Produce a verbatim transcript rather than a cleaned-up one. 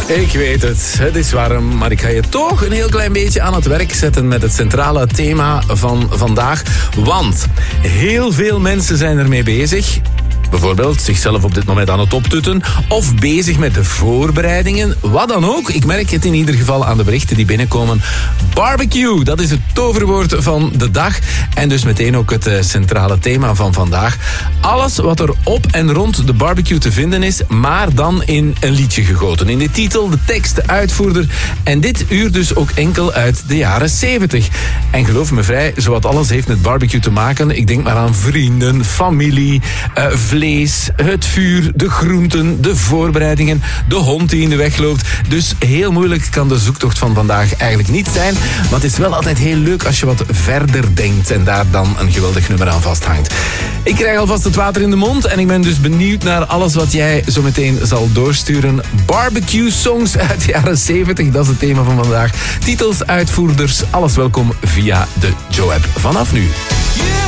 Ik weet het, het is warm, maar ik ga je toch een heel klein beetje aan het werk zetten met het centrale thema van vandaag. Want heel veel mensen zijn ermee bezig. Bijvoorbeeld zichzelf op dit moment aan het optutten of bezig met de voorbereidingen. Wat dan ook, ik merk het in ieder geval aan de berichten die binnenkomen. Barbecue, dat is het toverwoord van de dag. En dus meteen ook het centrale thema van vandaag. Alles wat er op en rond de barbecue te vinden is, maar dan in een liedje gegoten. In de titel, de tekst, de uitvoerder. En dit uur dus ook enkel uit de jaren zeventig. En geloof me vrij, zowat alles heeft met barbecue te maken. Ik denk maar aan vrienden, familie, uh, vlees, het vuur, de groenten, de voorbereidingen, de hond die in de weg loopt. Dus heel moeilijk kan de zoektocht van vandaag eigenlijk niet zijn. Maar het is wel altijd heel leuk als je wat verder denkt en daar dan een geweldig nummer aan vasthangt. Ik krijg alvast het water in de mond en ik ben dus benieuwd naar alles wat jij zo meteen zal doorsturen. Barbecue songs uit de jaren zeventig, dat is het thema van vandaag. Titels, uitvoerders, alles welkom via de Joe-app vanaf nu. Yeah!